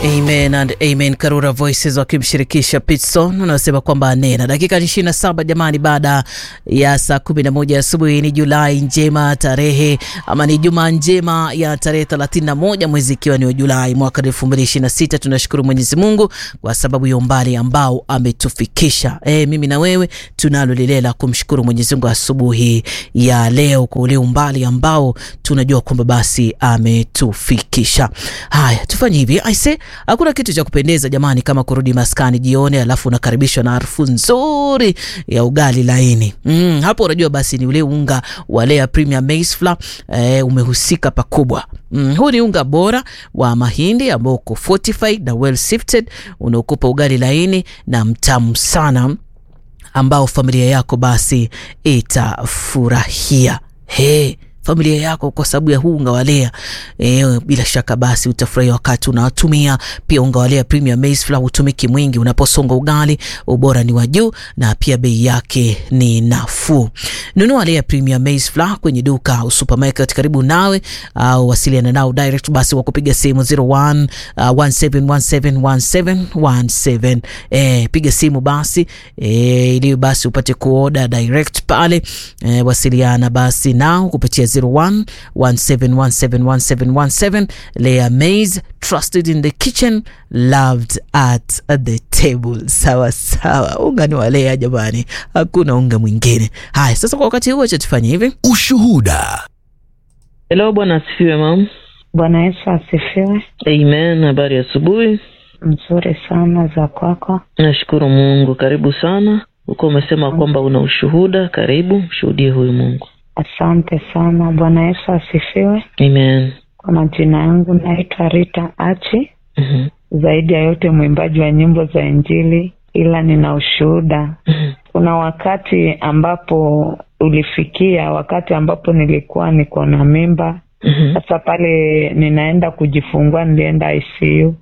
Amen and amen. Karura Voices wakimshirikisha Pitson unasema kwamba nena. Dakika 27 jamani, baada ya saa 11 asubuhi. Ni Julai njema, tarehe ama ni Juma njema ya tarehe 31 mwezi ikiwa ni Julai mwaka 2026. Tunashukuru Mwenyezi Mungu kwa sababu ya umbali ambao ametufikisha. Mimi na wewe tunalo lile la kumshukuru Mwenyezi Mungu asubuhi ya leo kwa ule umbali ambao tunajua kwamba basi ametufikisha. Haya, tufanye hivi. Hakuna kitu cha kupendeza jamani kama kurudi maskani jioni alafu unakaribishwa na harufu nzuri ya ugali laini. Hapo unajua basi ni ule unga wa Lea Premium Maize Flour umehusika pakubwa. Huu ni unga bora wa mahindi ambao uko fortified na well sifted, unaokupa ugali laini na mtamu sana ambao familia yako basi itafurahia. Familia yako kwa sababu ya unga wa Lea bila shaka basi utafurahia wakati unatumia. Pia unga wa Lea Premium Maize Flour utumiki mwingi unaposonga ugali, ubora ni wa juu na pia bei yake ni nafuu. Nunua Lea Premium Maize Flour kwenye duka au supermarket karibu nawe au wasiliana nao direct basi wakupiga simu 0117171717. Piga simu basi ili basi upate kuorder direct pale. Wasiliana basi nao kupitia 0117171717. Lea Maize, trusted in the kitchen, loved at the table. Sawa sawa, unga ni wa Lea jamani, hakuna unga mwingine. Haya, sasa kwa wakati huu acha tufanye hivi. Ushuhuda. Hello, bwana asifiwe mama. Bwana Yesu asifiwe. Amen. Habari asubuhi? Mzuri sana, za kwako? Nashukuru Mungu. Karibu sana. Uko umesema kwamba una ushuhuda, karibu shuhudie huyu Mungu. Asante sana. Bwana Yesu asifiwe. Amen. Kwa majina yangu naitwa Rita Achi. Zaidi ya yote mwimbaji wa nyimbo za Injili, ila nina ushuhuda. Kuna wakati ambapo ulifikia, wakati ambapo nilikuwa niko na mimba. Sasa pale ninaenda kujifungua, nilienda ICU.